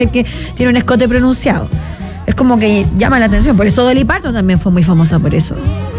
que tiene un escote pronunciado. Es como que llama la atención. Por eso Dolly Parton también fue muy famosa por eso.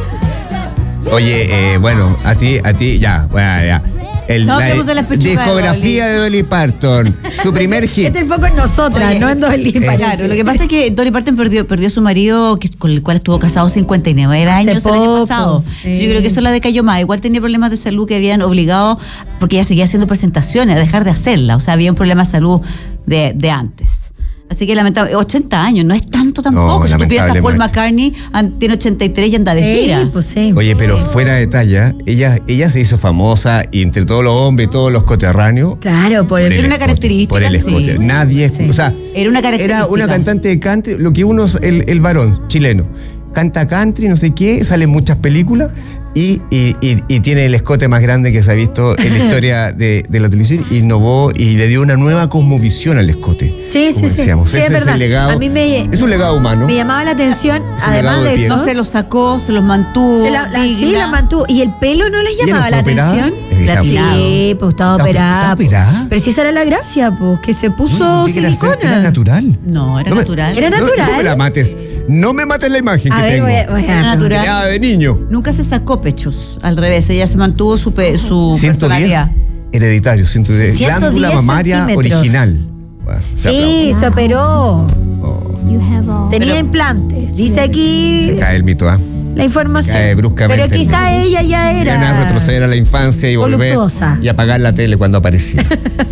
Oye, bueno, a ti, ya, bueno, ya. La discografía de Dolly Parton, su primer hit. Este foco en nosotras, no en Dolly Parton. Claro, lo que pasa es que Dolly Parton perdió a su marido, con el cual estuvo casado 59 años el año pasado. Sí. Yo creo que eso la decayó más. Igual tenía problemas de salud que habían obligado, porque ella seguía haciendo presentaciones, a dejar de hacerla. O sea, había un problema de salud de antes. Así que lamentable, 80 años, no es tanto tampoco. No, si tú piensas, Paul McCartney tiene 83 y anda de gira. Pues sí. Oye, pero fuera de talla, ella se hizo famosa y entre todos los hombres y todos los coterráneos. Claro, por Era una característica. Por el escote. Sí. Nadie, Sí. o sea, Era una característica. Era una cantante de country, lo que uno, el varón chileno, canta country, no sé qué, sale en muchas películas. Y tiene el escote más grande que se ha visto en la historia de la televisión. Innovó y le dio una nueva cosmovisión al escote. Sí. Sí, Sí, ese es verdad. el legado. A mí es un legado humano. me llamaba la atención, además legado de de piel. eso. No se los sacó, se los mantuvo. Sí, la mantuvo. ¿Y el pelo no les ¿Y ella llamaba no la fue operada? atención? Platinado. Sí, pues estaba operada. ¿Está operada? Pero si esa era la gracia, pues, que se puso ¿Qué quiere hacer? silicona. Era natural. No, era No me- natural. Era natural. No me la mates. No me mates la imagen A que ver, tengo. voy a Era natural. Creada de niño. Nunca se sacó pechos, al revés, ella se mantuvo su 110 personalidad. hereditario, 110. 110 Glándula mamaria centímetros. original. Bueno, Sí, se operó. Oh, Tenía implantes. Dice aquí cae el mito, ¿ah? la información. Cae bruscamente. Pero quizá ella ya era. Ganas de retroceder a la infancia y volver voluptuosa. y apagar la tele cuando aparecía.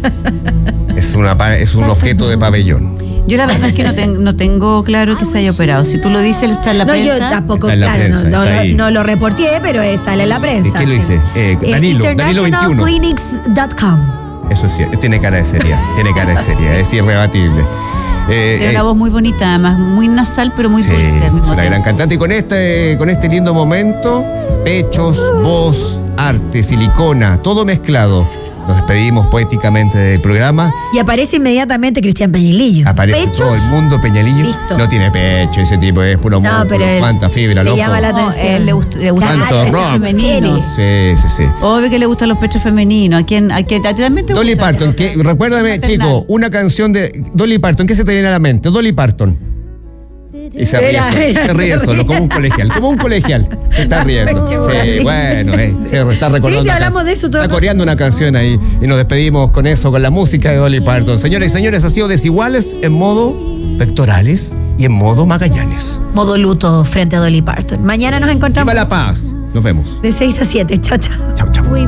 Es un objeto de pabellón. Yo la verdad es que no tengo claro que se haya operado. Si tú lo dices, está en la No, prensa. yo tampoco, Está en la claro, prensa, está ahí. no lo reporté, pero sale en la prensa. ¿Qué lo hice? Danilo 21. Internationalclinics.com. Eso sí, tiene cara de seria. Es irrebatible. Tiene una voz muy bonita, además, muy nasal, pero muy Sí, dulce al es mismo una tiempo. gran cantante. Y con este lindo momento, pechos, voz, arte, silicona, todo mezclado. Nos despedimos poéticamente del programa. Y aparece inmediatamente Cristian Peñilillo. Aparece Pechos. todo el mundo, Peñalillo. Listo. No tiene pecho, ese tipo es puro No, músculo. pero Cuánta fibra, le loco. llama la No, atención. él le gusta Tanto los pechos rock. femeninos. Sí. Obvio que le gustan los pechos femeninos. ¿A ti también te Dolly gusta? Parton, recuérdame, Maternal. chico, una canción de Dolly Parton, ¿qué se te viene a la mente? Dolly Parton. Y se ríe Era- solo, como un colegial. Se está riendo. Sí, bueno, se está recordando. Sí, una hablamos canción. de eso todo Está el coreando una canción ahí. Y nos despedimos con eso, con la música de Dolly Parton. Señoras y señores, ha sido Desiguales en modo pectorales y en modo Magallanes. Modo luto frente a Dolly Parton. Mañana nos Viva encontramos la paz. Nos vemos. de 6 a 7. Chao, chao. Chau, chau.